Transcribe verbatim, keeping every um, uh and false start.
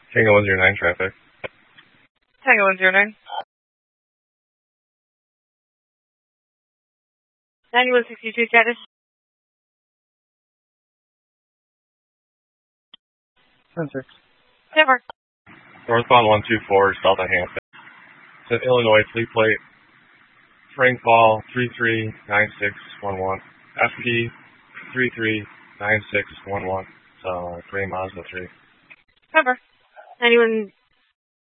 Tango one zero nine traffic. Tango one zero nine. ninety-one sixty-two status. Sensor. Denver. Northbound one two four, south of Hampton. It's an Illinois fleet plate. Rainfall three three nine six one one. F P three three nine six one one. So, uh, Green Mazda three. Cover. ninety-one